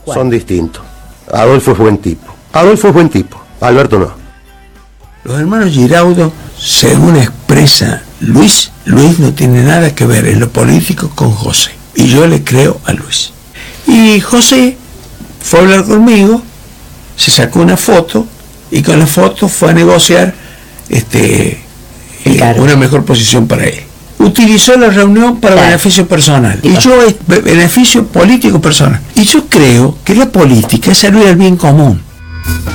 son distintos. Adolfo es buen tipo. Alberto no. Los hermanos Giraudo, según expresa Luis no tiene nada que ver en lo político con José. Y yo le creo a Luis. Y José fue a hablar conmigo, se sacó una foto y con la foto fue a negociar una mejor posición para él. Utilizó la reunión para beneficio personal. Y yo, beneficio político personal. Y yo creo que la política es servir al bien común.